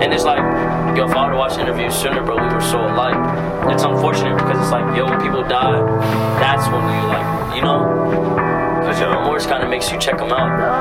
And it's like, yo, if I would've watched the interview sooner, bro, we were so alike. It's unfortunate because it's like, yo, when people die, that's when you like, you know? Because your remorse kind of makes you check them out.